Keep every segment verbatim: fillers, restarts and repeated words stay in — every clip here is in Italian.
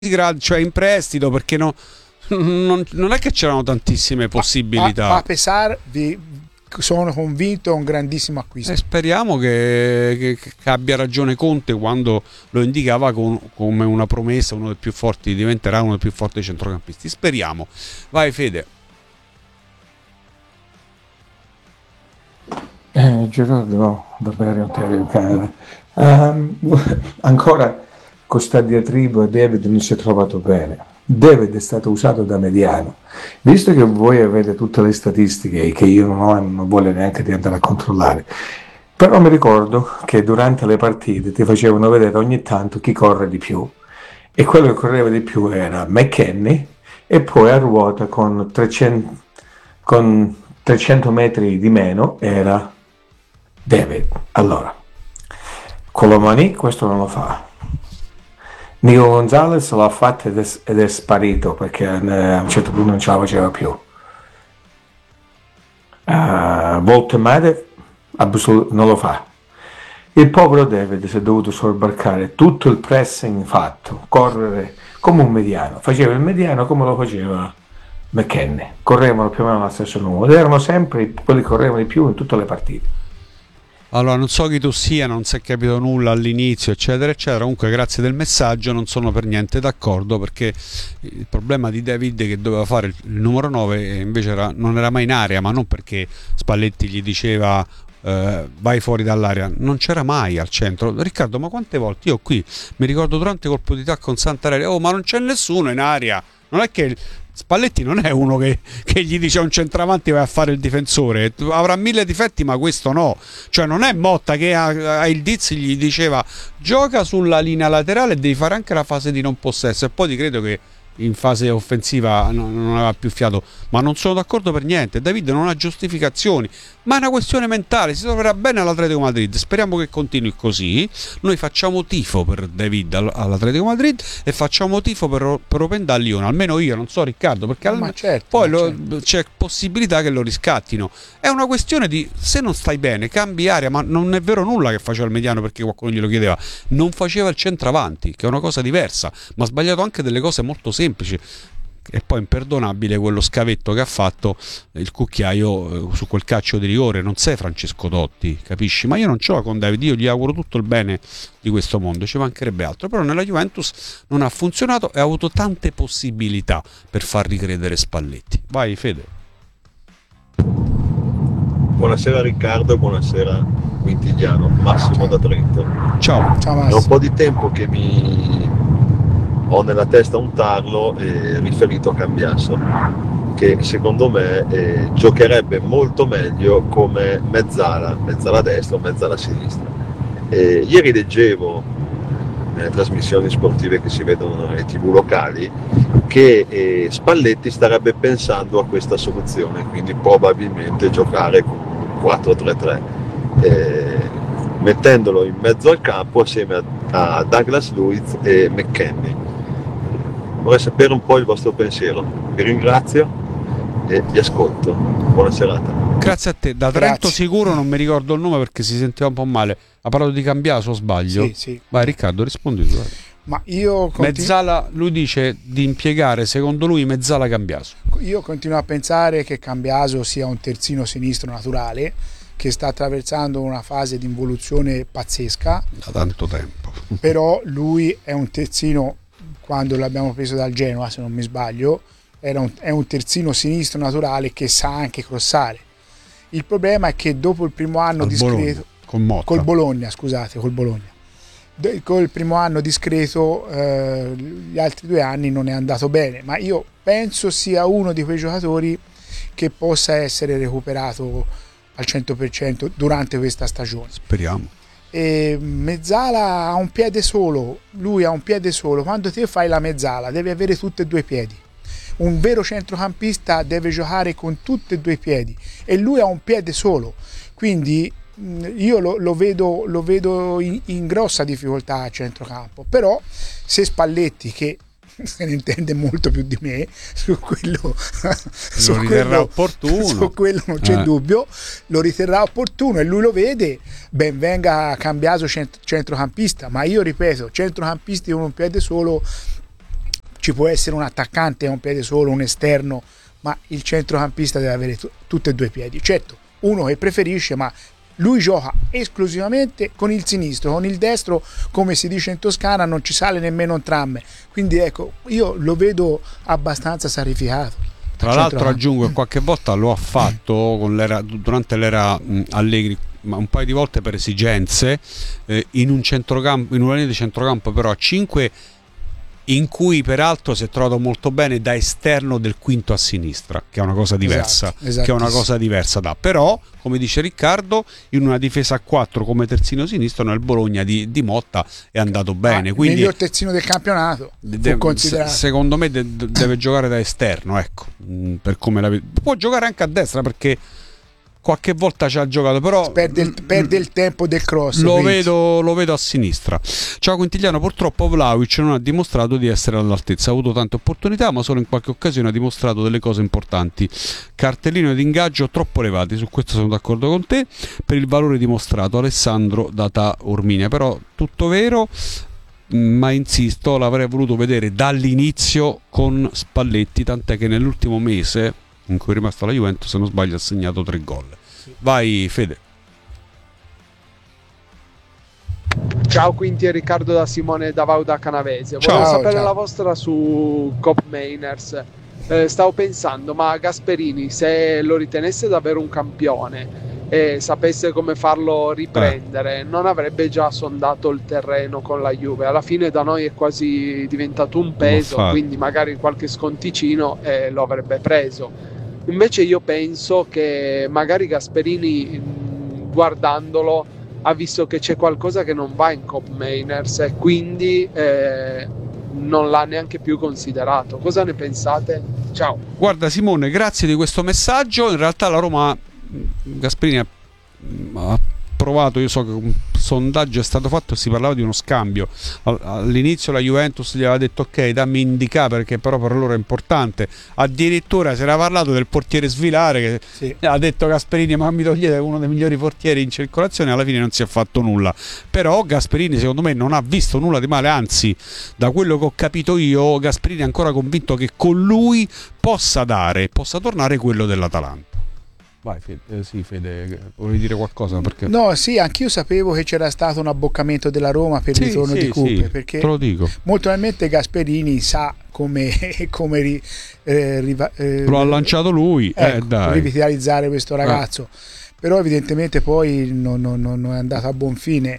cioè in prestito, perché no, non, non è che c'erano tantissime possibilità. Ma, ma Pesar vi, sono convinto è un grandissimo acquisto. E speriamo che, che, che abbia ragione Conte quando lo indicava con, come una promessa, uno dei più forti, diventerà uno dei più forti centrocampisti. Speriamo. Vai Fede. Eh, Gerardo, no, davvero terribile. Um, ancora con sta diatriba David non si è trovato bene. David è stato usato da mediano. Visto che voi avete tutte le statistiche che io non ho e non voglio neanche di andare a controllare, però mi ricordo che durante le partite ti facevano vedere ogni tanto chi corre di più, e quello che correva di più era McKennie, e poi a ruota con trecento, con trecento metri di meno era David. Allora, Colomani questo non lo fa. Nico Gonzalez l'ha fatto ed è, ed è sparito perché a un certo punto non ce la faceva più. Uh, Voltemade non lo fa. Il povero David si è dovuto sobbarcare tutto il pressing fatto, correre come un mediano. Faceva il mediano come lo faceva McKennie. Correvano più o meno allo stesso numero ed erano sempre quelli che correvano di più in tutte le partite. Allora, non so chi tu sia, non si è capito nulla all'inizio, eccetera, eccetera. Comunque, grazie del messaggio, non sono per niente d'accordo, perché il problema di David che doveva fare il, il numero nove invece era, non era mai in area, ma non perché Spalletti gli diceva eh, vai fuori dall'area, non c'era mai al centro. Riccardo, ma quante volte io qui mi ricordo durante il colpo di tacco con Santarelli, oh, ma non c'è nessuno in area, non è che Spalletti non è uno che, che gli dice a un centravanti vai a fare il difensore, avrà mille difetti ma questo no, cioè non è Motta che a, a il Diz gli diceva gioca sulla linea laterale e devi fare anche la fase di non possesso, e poi ti credo che in fase offensiva non, non aveva più fiato, ma non sono d'accordo per niente. David non ha giustificazioni, ma è una questione mentale, si troverà bene all'Atletico Madrid, speriamo che continui così. Noi facciamo tifo per David all'Atletico Madrid e facciamo tifo per, per Openda a Lione, almeno io, non so Riccardo, perché al, ma certo, poi ma lo, certo. c'è possibilità che lo riscattino. È una questione di, se non stai bene cambi area, ma non è vero nulla che faceva il mediano perché qualcuno glielo chiedeva, non faceva il centravanti, che è una cosa diversa, ma ha sbagliato anche delle cose molto semplici. E poi imperdonabile quello scavetto che ha fatto il Cucchiaio eh, su quel calcio di rigore. Non sei Francesco Totti, capisci? Ma io non ce l'ho con David, io gli auguro tutto il bene di questo mondo, ci mancherebbe altro, però nella Juventus non ha funzionato e ha avuto tante possibilità per far ricredere Spalletti. Vai Fede. Buonasera Riccardo, buonasera Quintigliano, Massimo da Trento. Ciao. Ciao È Massimo. un po' di tempo che mi ho nella testa un tarlo eh, riferito a Cambiaso, che secondo me eh, giocherebbe molto meglio come mezzala, mezzala destra o mezzala sinistra. Eh, ieri leggevo nelle trasmissioni sportive che si vedono nelle tv locali che eh, Spalletti starebbe pensando a questa soluzione, quindi probabilmente giocare con un quattro tre tre, eh, mettendolo in mezzo al campo assieme a, a Douglas Luiz e McKennie. Vorrei sapere un po' il vostro pensiero. Vi ringrazio e vi ascolto. Buona serata. Grazie a te. Da Trento Grazie. sicuro, non mi ricordo il nome perché si sentiva un po' male. Ha parlato di Cambiaso o sbaglio? Sì, sì. Vai Riccardo, rispondi tu. Ma io, continu- Mezzala, lui dice di impiegare secondo lui Mezzala Cambiaso. io continuo a pensare che Cambiaso sia un terzino sinistro naturale che sta attraversando una fase di involuzione pazzesca, Da tanto tempo. però lui è un terzino, quando l'abbiamo preso dal Genoa se non mi sbaglio, era un, è un terzino sinistro naturale che sa anche crossare. Il problema è che dopo il primo anno Al discreto Bologna, con Motta. col Bologna, scusate, col Bologna. De- Col primo anno discreto, eh, gli altri due anni non è andato bene, ma io penso sia uno di quei giocatori che possa essere recuperato al cento per cento durante questa stagione. Speriamo. E Mezzala ha un piede solo, lui ha un piede solo. Quando te fai la mezzala devi avere tutti e due i piedi. Un vero centrocampista deve giocare con tutti e due i piedi e lui ha un piede solo, quindi io lo, lo vedo, lo vedo in, in grossa difficoltà a centrocampo. Però se Spalletti, che se ne intende molto più di me su quello, su Lo riterrà quello, opportuno. su quello non c'è Eh. dubbio, lo riterrà opportuno e lui lo vede, ben venga Cambiaso cent- centrocampista, ma io ripeto, centrocampisti con un piede solo ci può essere un attaccante a un piede solo, un esterno, ma il centrocampista deve avere t- tutti e due i piedi. Certo, uno che preferisce, ma lui gioca esclusivamente con il sinistro, con il destro, come si dice in Toscana, non ci sale nemmeno un tram. Quindi ecco, io lo vedo abbastanza sacrificato. Tra l'altro aggiungo che qualche volta lo ha fatto con l'era, durante l'era mh, Allegri, ma un paio di volte per esigenze, eh, in un centrocampo, in una linea di centrocampo però a cinque, in cui peraltro si è trovato molto bene da esterno del quinto a sinistra, che è una cosa diversa, esatto, che è una cosa diversa da. Però, come dice Riccardo, in una difesa a quattro come terzino sinistro nel Bologna di, di Motta è andato bene. Ah, quindi miglior terzino del campionato, de- considerato. se- secondo me de- de- deve giocare da esterno, ecco, mh, per come la ve- può giocare anche a destra, perché qualche volta ci ha giocato, però perde il, perde il tempo del cross. lo vedo, lo vedo a sinistra. Ciao Quintigliano, purtroppo Vlahovic non ha dimostrato di essere all'altezza, ha avuto tante opportunità ma solo in qualche occasione ha dimostrato delle cose importanti, cartellino di ingaggio troppo elevati, su questo sono d'accordo con te, per il valore dimostrato. Alessandro Data Urminia, però tutto vero, ma insisto, l'avrei voluto vedere dall'inizio con Spalletti, tant'è che nell'ultimo mese in cui è rimasta la Juventus, se non sbaglio, ha segnato tre gol. Vai Fede. Ciao Quinti e Riccardo, da Simone da Vauda Canavese. Ciao. Volevo sapere Ciao. la vostra su Cop Mainers. Eh, stavo pensando, ma Gasperini, se lo ritenesse davvero un campione e sapesse come farlo riprendere, eh. non avrebbe già sondato il terreno con la Juve? Alla fine da noi è quasi diventato un peso, quindi magari qualche sconticino eh, lo avrebbe preso. Invece io penso che magari Gasperini, guardandolo, ha visto che c'è qualcosa che non va in Cop Mainers e quindi eh, non l'ha neanche più considerato. Cosa ne pensate? Ciao. Guarda Simone, grazie di questo messaggio. In realtà la Roma, Gasperini ha, ha provato, io so che un sondaggio è stato fatto e si parlava di uno scambio. All'inizio la Juventus gli aveva detto ok, dammi Indica, perché però per loro è importante. Addirittura si era parlato del portiere Svilare, che Sì. ha detto Gasperini ma mi togliete uno dei migliori portieri in circolazione. Alla fine non si è fatto nulla, però Gasperini secondo me non ha visto nulla di male, anzi da quello che ho capito io Gasperini è ancora convinto che con lui possa dare, possa tornare quello dell'Atalanta. Vai Fede, eh, sì Fede, volevi dire qualcosa? Perché... No, sì, anch'io sapevo che c'era stato un abboccamento della Roma per il sì, ritorno sì, di Coupe, sì, perché te lo dico. molto probabilmente Gasperini sa come, come ri, eh, riva, eh, lo ha lanciato lui, ecco, eh, dai. rivitalizzare questo ragazzo, eh. Però evidentemente poi non, non, non è andato a buon fine.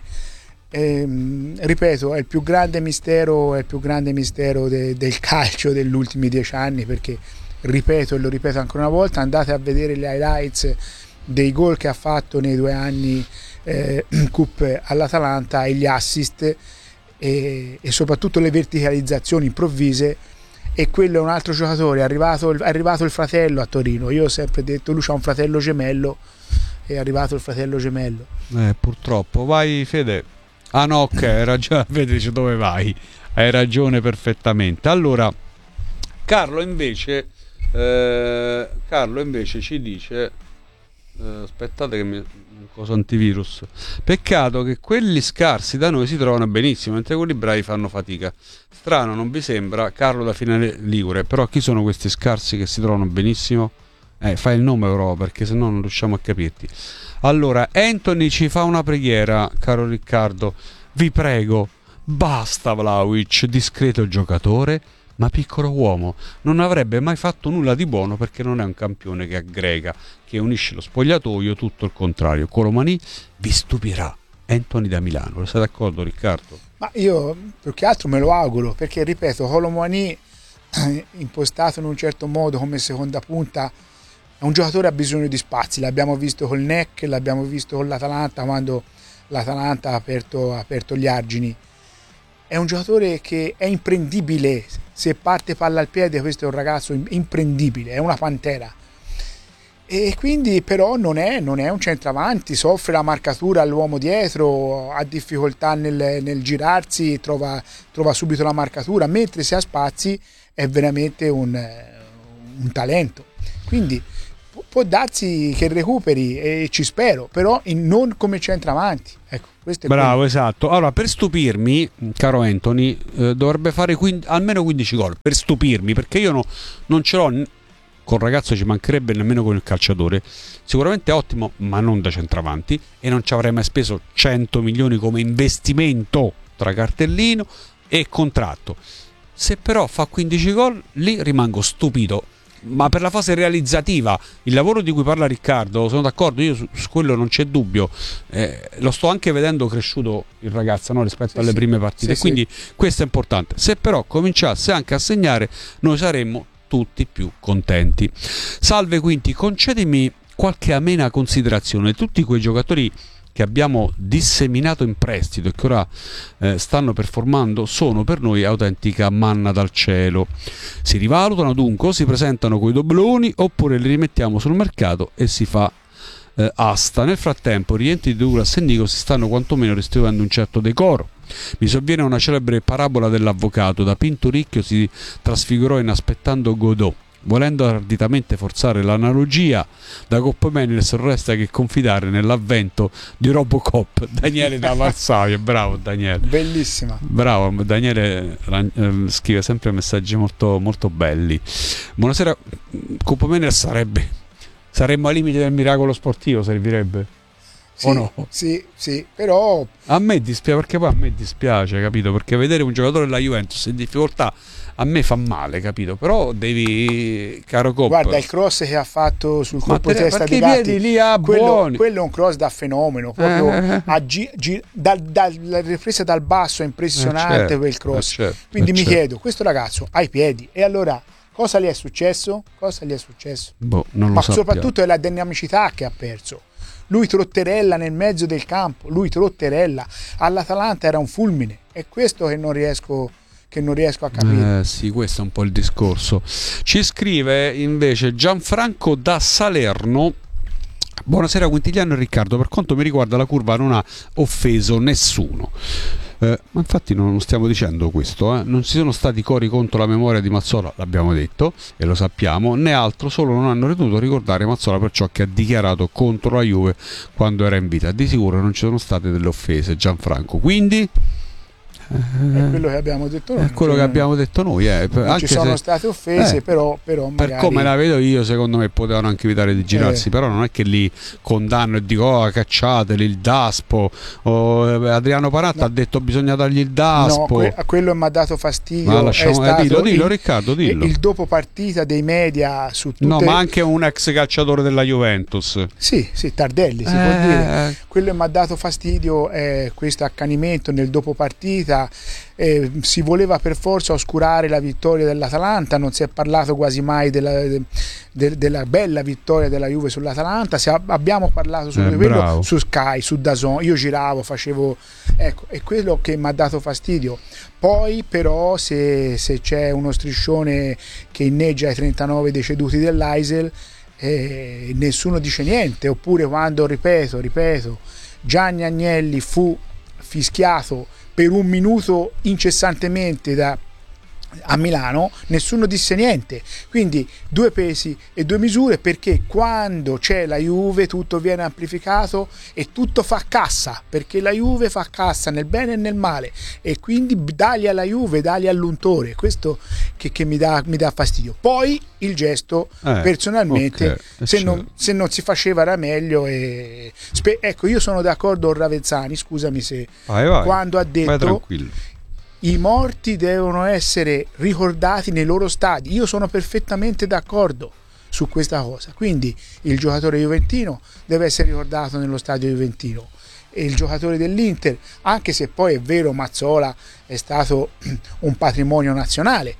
Eh, ripeto, è il più grande mistero, è il più grande mistero de, del calcio degli ultimi dieci anni, perché ripeto e lo ripeto ancora una volta, andate a vedere le highlights dei gol che ha fatto nei due anni eh, Coupe all'Atalanta e gli assist e, e soprattutto le verticalizzazioni improvvise, e quello è un altro giocatore. È arrivato, è arrivato il fratello a Torino, io ho sempre detto lui ha un fratello gemello, è arrivato il fratello gemello. Eh, purtroppo. Vai Fede. Ah no, ok, hai ragione. Fede dice dove vai, hai ragione perfettamente. Allora Carlo invece Eh, Carlo invece ci dice eh, aspettate che mi cosa antivirus, peccato che quelli scarsi da noi si trovano benissimo mentre quelli bravi fanno fatica. Strano, non vi sembra? Carlo da Finale Ligure. Però chi sono questi scarsi che si trovano benissimo? Eh, fai il nome però, perché sennò non riusciamo a capirti. Allora Anthony ci fa una preghiera, caro Riccardo, vi prego, basta Vlahovic, discreto giocatore ma piccolo uomo, non avrebbe mai fatto nulla di buono perché non è un campione che aggrega, che unisce lo spogliatoio, tutto il contrario. Colomani vi stupirà. Anthony da Milano, sei d'accordo Riccardo? Ma io più che altro me lo auguro, perché ripeto, Colomani impostato in un certo modo come seconda punta è un giocatore che ha bisogno di spazi. L'abbiamo visto col N E C, l'abbiamo visto con l'Atalanta quando l'Atalanta ha aperto, ha aperto gli argini. È un giocatore che è imprendibile, se parte palla al piede questo è un ragazzo imprendibile, è una pantera, e quindi però non è, non è un centravanti, soffre la marcatura all'uomo dietro, ha difficoltà nel, nel girarsi, trova, trova subito la marcatura, mentre se ha spazi è veramente un, un talento. Quindi può darsi che recuperi e ci spero, però in, non come centravanti. Ecco, questo è Bravo, quello. esatto. Allora, per stupirmi, caro Anthony, eh, dovrebbe fare quin- almeno quindici gol. Per stupirmi, perché io no, non ce l'ho. N- col ragazzo ci mancherebbe, nemmeno con il calciatore. Sicuramente ottimo, ma non da centravanti. E non ci avrei mai speso cento milioni come investimento tra cartellino e contratto. Se però fa quindici gol, lì rimango stupito. Ma per la fase realizzativa, il lavoro di cui parla Riccardo, sono d'accordo, io su, su quello non c'è dubbio. Eh, lo sto anche vedendo cresciuto il ragazzo, no, rispetto Sì, alle sì. prime partite, Sì, quindi questo è importante. Se però cominciasse anche a segnare, noi saremmo tutti più contenti. Salve Quinti, concedimi qualche amena considerazione. Tutti quei giocatori che abbiamo disseminato in prestito e che ora eh, stanno performando sono per noi autentica manna dal cielo. Si rivalutano dunque, o si presentano coi dobloni oppure li rimettiamo sul mercato e si fa eh, asta. Nel frattempo i rientri di Douglas e Nico si stanno quantomeno restituendo un certo decoro. Mi sovviene una celebre parabola dell'avvocato: da Pinturicchio si trasfigurò in Aspettando Godot. Volendo arditamente forzare l'analogia, da Coppa Mendes non resta che confidare nell'avvento di Robocop. Daniele da Varsavia, bravo Daniele. Bellissima. Bravo, Daniele eh, scrive sempre messaggi molto, molto belli. Buonasera, Coppa Mendes sarebbe, saremmo ai limiti del miracolo sportivo, servirebbe. Sì, o no? sì, sì, però A me dispiace, perché poi a me dispiace, capito? Perché vedere un giocatore della Juventus in difficoltà a me fa male, capito? Però devi, caro Coppa, guarda il cross che ha fatto sul ma colpo te- di testa perché di i Gatti, piedi lì ha quello, buoni. quello è un cross da fenomeno, proprio Eh. a gi- gi- dal, dal, la ripresa dal basso è impressionante, Eh, certo, quel cross. eh, certo, Quindi eh, mi certo. chiedo, questo ragazzo ha i piedi, e allora cosa gli è successo? Cosa gli è successo? Boh, non lo Ma sappiamo. soprattutto è la dinamicità che ha perso. Lui trotterella nel mezzo del campo, lui trotterella. All'Atalanta era un fulmine, è questo che non riesco, che non riesco a capire. Eh, sì, questo è un po' il discorso. Ci scrive invece Gianfranco da Salerno. Buonasera Quintigliano e Riccardo, per quanto mi riguarda la curva non ha offeso nessuno. Eh, ma infatti non stiamo dicendo questo, eh. Non ci sono stati cori contro la memoria di Mazzola, l'abbiamo detto e lo sappiamo, né altro, solo non hanno ritenuto ricordare Mazzola per ciò che ha dichiarato contro la Juve quando era in vita. Di sicuro non ci sono state delle offese, Gianfranco, quindi È quello che abbiamo detto noi. è quello che abbiamo detto noi, eh. Non Anche ci sono se, state offese, eh, però, però per magari... come la vedo io, secondo me potevano anche evitare di girarsi, Eh. però non è che li condanno e dico oh, cacciateli il Daspo, o eh, Adriano Panatta No. ha detto bisogna dargli il No, Daspo. que- a quello mi ha dato fastidio. Ma è lasciamo, eh, stato dillo, dillo il, Riccardo, dillo. il dopo partita dei media su tutte... No, ma anche un ex calciatore della Juventus. Sì, sì, Tardelli, si Eh. può dire. Quello che mi ha dato fastidio è questo accanimento nel dopo partita. Eh, si voleva per forza oscurare la vittoria dell'Atalanta, non si è parlato quasi mai della, de- de- della bella vittoria della Juve sull'Atalanta. Si ha- abbiamo parlato solo Eh, di quello bravo. su Sky, su DAZN. Io giravo, facevo, ecco, è quello che mi ha dato fastidio. Poi però se, se c'è uno striscione che inneggia ai trentanove deceduti dell'Aisel, eh, nessuno dice niente. Oppure quando, ripeto, ripeto, Gianni Agnelli fu fischiato per un minuto incessantemente da, a Milano, nessuno disse niente. Quindi due pesi e due misure, perché quando c'è la Juve tutto viene amplificato e tutto fa cassa, perché la Juve fa cassa nel bene e nel male, e quindi dagli alla Juve, dagli all'untore, questo che, che mi, dà, mi dà fastidio. Poi il gesto, Eh, personalmente, ok, eh, se, non, certo. se non si faceva era meglio. E... Spe- ecco, io sono d'accordo con Ravezzani, scusami se Vai, vai. quando ha Vai detto tranquillo. i morti devono essere ricordati nei loro stadi. Io sono perfettamente d'accordo su questa cosa. Quindi il giocatore juventino deve essere ricordato nello stadio juventino, e il giocatore dell'Inter, anche se poi è vero Mazzola è stato un patrimonio nazionale,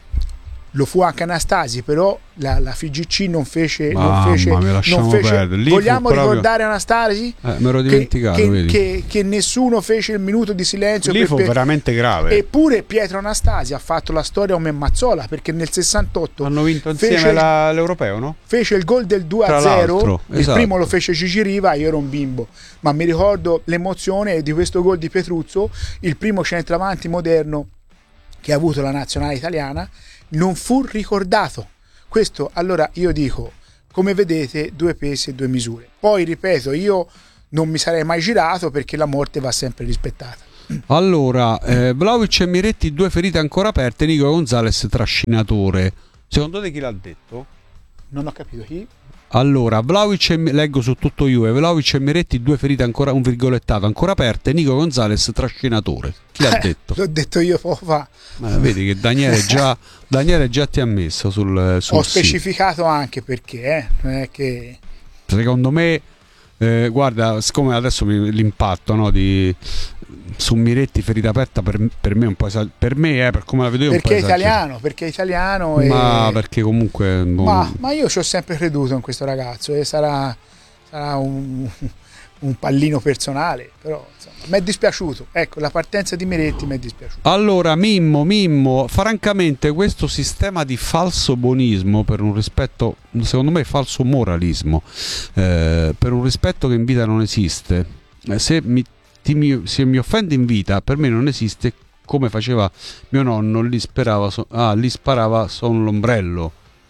lo fu anche Anastasi, però la, la F G C non fece, Mamma non fece, mia, lasciamo non fece perdere. Lì fu vogliamo proprio- ricordare Anastasi? Eh, me l'ho Che, dimenticato, che, vedi. che, che nessuno fece il minuto di silenzio Lì per- fu per- veramente grave. Eppure Pietro Anastasi ha fatto la storia come Mazzola, perché nel sessantotto Hanno vinto fece insieme il- la- l'Europeo, no? fece il gol del due Tra a zero. l'altro, Il esatto. primo lo fece Gigi Riva, io ero un bimbo, ma mi ricordo l'emozione di questo gol di Petruzzo, il primo centravanti moderno che ha avuto la nazionale italiana. Non fu ricordato questo. Allora io dico, come vedete, due pesi e due misure. Poi ripeto, io non mi sarei mai girato perché la morte va sempre rispettata. Allora, eh, Vlahovic e Miretti, due ferite ancora aperte, Nico Gonzalez trascinatore. Secondo te chi l'ha detto? Non ho capito chi. Allora, Vlahovic e, leggo su tutto Juve, Vlahovic e Miretti, due ferite ancora, un virgolettato, ancora aperte, Nico Gonzalez trascinatore. Chi l'ha Eh, detto? L'ho detto io poco fa. Eh, vedi che Daniele già, Daniele già ti ha messo sul, sul Ho sito. specificato anche perché, eh, non è che... Secondo me, eh, guarda, siccome adesso mi, l'impatto, no, di su Miretti ferita aperta per, per me è un po' esag- per me, eh, per come la vedo io, è un po' Perché è esagerato. italiano, perché è italiano e... Ma perché comunque boh, Ma, ma io ci ho sempre creduto in questo ragazzo e sarà, sarà un, un pallino personale, però insomma, mi è dispiaciuto. Ecco, la partenza di Miretti mi è dispiaciuta. Allora, Mimmo, Mimmo, francamente questo sistema di falso buonismo, per un rispetto, secondo me falso moralismo, eh, per un rispetto che in vita non esiste, eh, se, mi, ti, mi, se mi offende in vita, per me non esiste, come faceva mio nonno, lì, sperava so, ah, lì sparava son l'ombrello,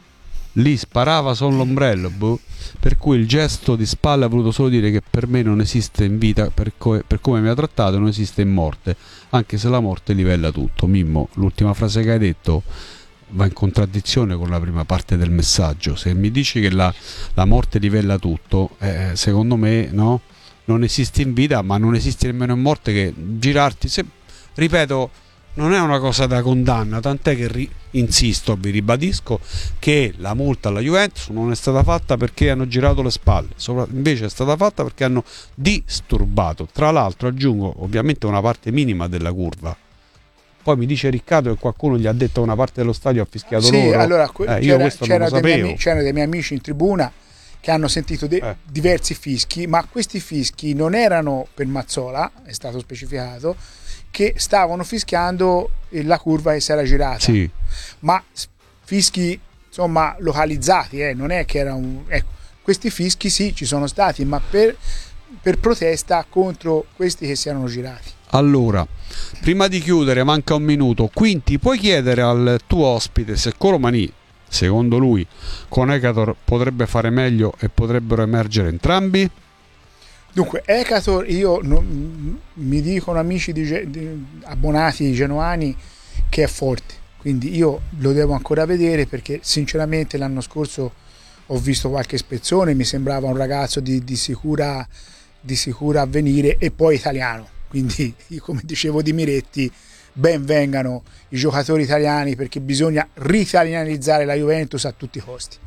lì sparava son l'ombrello, boh. Per cui il gesto di spalle ha voluto solo dire che per me non esiste in vita, per, co- per come mi ha trattato non esiste in morte, anche se la morte livella tutto. Mimmo, l'ultima frase che hai detto va in contraddizione con la prima parte del messaggio. Se mi dici che la, la morte livella tutto, eh, secondo me no, non esiste in vita, ma non esiste nemmeno in morte, che girarti, se, ripeto, non è una cosa da condanna, tant'è che ri, insisto, vi ribadisco che la multa alla Juventus non è stata fatta perché hanno girato le spalle, sopra, invece è stata fatta perché hanno disturbato. Tra l'altro aggiungo ovviamente una parte minima della curva. Poi mi dice Riccardo che qualcuno gli ha detto che una parte dello stadio ha fischiato Sì, loro. allora, que- eh, io c'era, questo c'era non lo dei sapevo. miei, c'erano dei miei amici in tribuna che hanno sentito de- Eh. diversi fischi, ma questi fischi non erano per Mazzola, è stato specificato, che stavano fischiando la curva che si era girata, Sì. ma fischi insomma localizzati, eh, non è che era un... Ecco, questi fischi sì, ci sono stati, ma per, per protesta contro questi che si erano girati. Allora, prima di chiudere, manca un minuto. Quinti, puoi chiedere al tuo ospite se Colomani, secondo lui, con Ekator potrebbe fare meglio e potrebbero emergere entrambi? Dunque, Ekator, io non, mi dicono amici di, di, abbonati genoani che è forte, quindi io lo devo ancora vedere, perché sinceramente l'anno scorso ho visto qualche spezzone, mi sembrava un ragazzo di, di, sicura, di sicura avvenire, e poi italiano, quindi come dicevo di Miretti, ben vengano i giocatori italiani, perché bisogna ritalianizzare la Juventus a tutti i costi.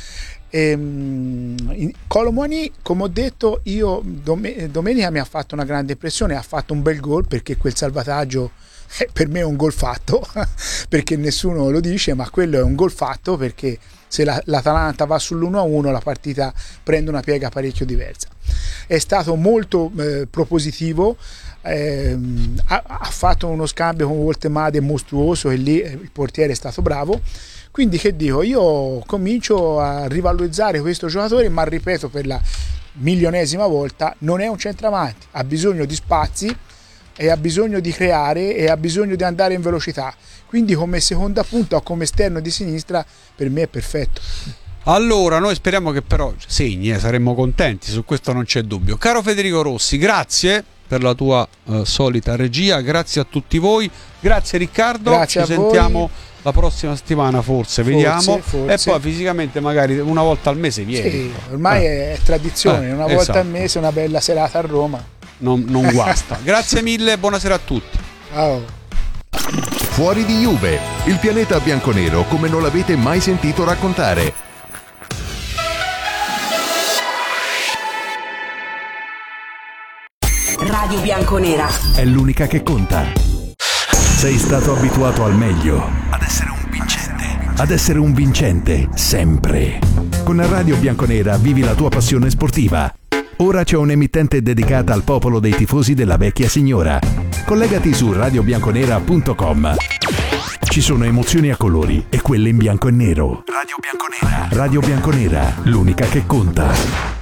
Kolo Muani, come ho detto io, domenica mi ha fatto una grande impressione, ha fatto un bel gol, perché quel salvataggio eh, per me è un gol fatto perché nessuno lo dice, ma quello è un gol fatto, perché se la, l'Atalanta va sull'uno a uno la partita prende una piega parecchio diversa. È stato molto eh, propositivo, eh, ha, ha fatto uno scambio con Woltemade mostruoso, e lì eh, il portiere è stato bravo. Quindi che dico, io comincio a rivalorizzare questo giocatore, ma ripeto per la milionesima volta, non è un centravanti, ha bisogno di spazi e ha bisogno di creare e ha bisogno di andare in velocità, quindi come seconda punta o come esterno di sinistra per me è perfetto. Allora, noi speriamo che però segni, eh, saremmo contenti, su questo non c'è dubbio. Caro Federico Rossi, grazie per la tua uh, solita regia, grazie a tutti voi, grazie Riccardo, grazie ci a sentiamo voi. La prossima settimana forse, forse vediamo, forse. E poi fisicamente magari una volta al mese vieni. Sì, ormai eh. è tradizione, eh, una esatto. volta al mese una bella serata a Roma. Non, non guasta. Grazie mille, buonasera a tutti. Ciao. Fuori di Juve, il pianeta bianconero come non l'avete mai sentito raccontare. Radio Bianconera È l'unica che conta. Sei stato abituato al meglio, ad essere un vincente, ad essere un vincente sempre. Con Radio Bianconera vivi la tua passione sportiva. Ora c'è un'emittente dedicata al popolo dei tifosi della vecchia signora. Collegati su radio bianconera punto com. Ci sono emozioni a colori e quelle in bianco e nero. Radio Bianconera. Radio Bianconera, l'unica che conta.